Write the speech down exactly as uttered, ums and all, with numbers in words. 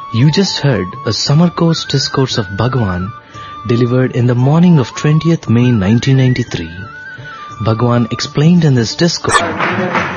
You just heard a summer course discourse of Bhagwan delivered in the morning of twentieth May nineteen ninety-three. Bhagwan explained in this discourse